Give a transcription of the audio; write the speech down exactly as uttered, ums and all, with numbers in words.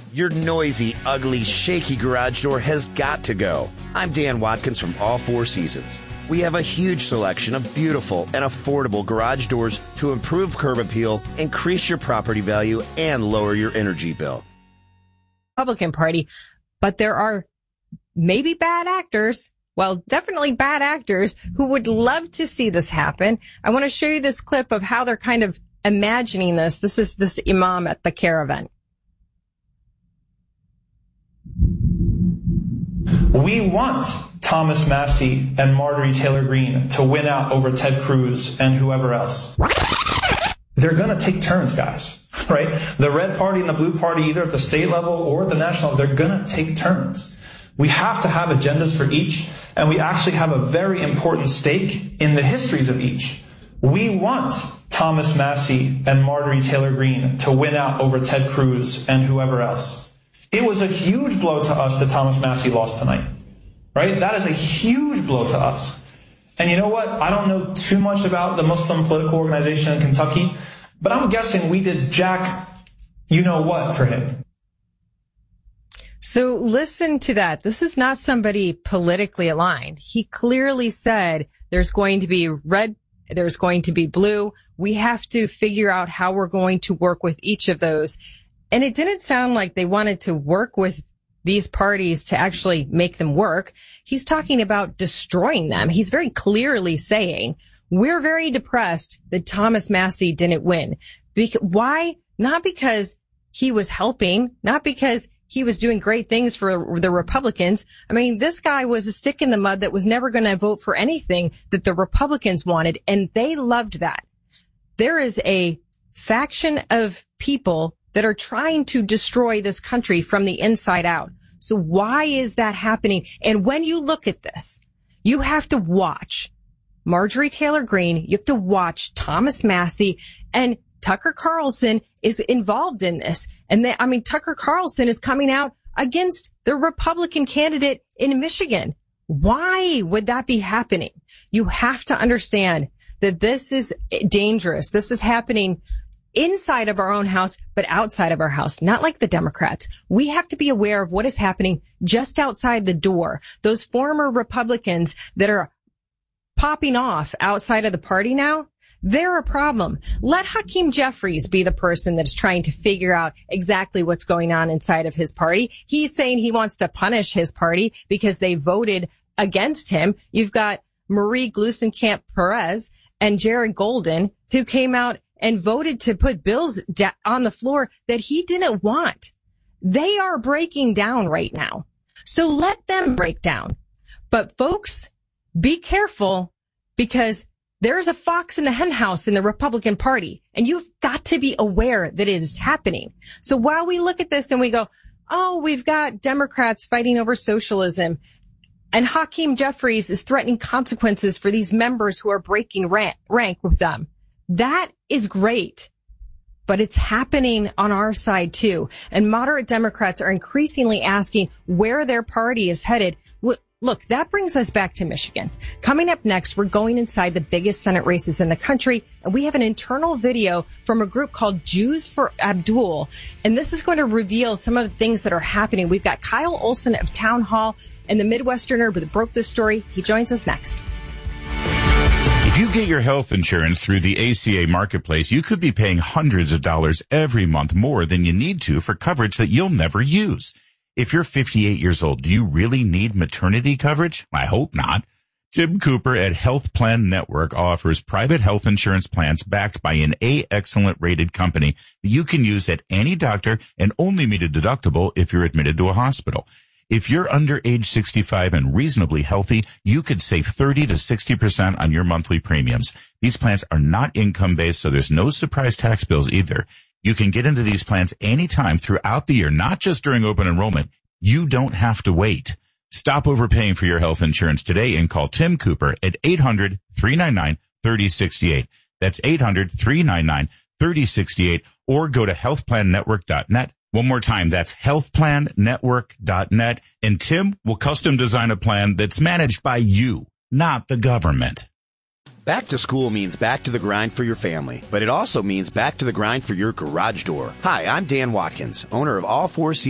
Your noisy, ugly, shaky garage door has got to go. I'm Dan Watkins from All Four Seasons. We have a huge selection of beautiful and affordable garage doors to improve curb appeal, increase your property value, and lower your energy bill. Republican Party, but there are maybe bad actors, well, definitely bad actors who would love to see this happen. I want to show you this clip of how they're kind of imagining this. This is this imam at the CARE event. We want Thomas Massie and Marjorie Taylor Greene to win out over Ted Cruz and whoever else. They're going to take turns, guys, right? The red party and the blue party, either at the state level or the national, they're going to take turns. We have to have agendas for each, and we actually have a very important stake in the histories of each. We want Thomas Massie and Marjorie Taylor Greene to win out over Ted Cruz and whoever else. It was a huge blow to us that Thomas Massie lost tonight, right? That is a huge blow to us. And you know what? I don't know too much about the Muslim political organization in Kentucky, but I'm guessing we did jack you know what for him. So listen to that. This is not somebody politically aligned. He clearly said there's going to be red, there's going to be blue. We have to figure out how we're going to work with each of those. And it didn't sound like they wanted to work with these parties to actually make them work. He's talking about destroying them. He's very clearly saying, we're very depressed that Thomas Massie didn't win. Bec- why? Not because he was helping, not because he was doing great things for the Republicans. I mean, this guy was a stick in the mud that was never going to vote for anything that the Republicans wanted, and they loved that. There is a faction of people that are trying to destroy this country from the inside out. So why is that happening? And when you look at this, you have to watch Marjorie Taylor Greene, you have to watch Thomas Massie, and Tucker Carlson is involved in this. And they, I mean, Tucker Carlson is coming out against the Republican candidate in Michigan. Why would that be happening? You have to understand that this is dangerous. This is happening inside of our own house, but outside of our house, not like the Democrats. We have to be aware of what is happening just outside the door. Those former Republicans that are popping off outside of the party now, they're a problem. Let Hakeem Jeffries be the person that's trying to figure out exactly what's going on inside of his party. He's saying he wants to punish his party because they voted against him. You've got Marie Gluesenkamp Perez and Jared Golden, who came out and voted to put bills da- on the floor that he didn't want. They are breaking down right now. So let them break down. But folks, be careful, because there's a fox in the henhouse in the Republican Party, and you've got to be aware that it is happening. So while we look at this and we go, oh, we've got Democrats fighting over socialism, and Hakeem Jeffries is threatening consequences for these members who are breaking rank, rank with them. That is great, but it's happening on our side too. And moderate Democrats are increasingly asking where their party is headed. Look, that brings us back to Michigan. Coming up next, we're going inside the biggest Senate races in the country, and we have an internal video from a group called Jews for Abdul, and this is going to reveal some of the things that are happening. We've got Kyle Olson of Town Hall and the Midwesterner that broke this story. He joins us next. If you get your health insurance through the A C A Marketplace, you could be paying hundreds of dollars every month more than you need to for coverage that you'll never use. If you're fifty-eight years old, do you really need maternity coverage? I hope not. Tim Cooper at Health Plan Network offers private health insurance plans backed by an A Excellent rated company that you can use at any doctor and only meet a deductible if you're admitted to a hospital. If you're under age sixty-five and reasonably healthy, you could save thirty to sixty percent on your monthly premiums. These plans are not income-based, so there's no surprise tax bills either. You can get into these plans anytime throughout the year, not just during open enrollment. You don't have to wait. Stop overpaying for your health insurance today and call Tim Cooper at eight hundred, three nine nine, three oh six eight. That's eight hundred, three nine nine, three oh six eight, or go to health plan network dot net. One more time, that's health plan network dot net, and Tim will custom design a plan that's managed by you, not the government. Back to school means back to the grind for your family, but it also means back to the grind for your garage door. Hi, I'm Dan Watkins, owner of All Four Seasons